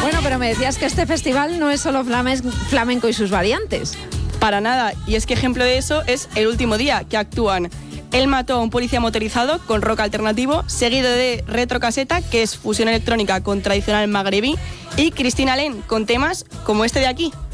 Bueno, pero me decías que este festival no es solo flamenco y sus variantes. Para nada, y es que ejemplo de eso es El último día, que actúan Él mató a un policía motorizado con rock alternativo, seguido de Retrocaseta, que es fusión electrónica con tradicional magrebí, y Cristina Len con temas como este de aquí.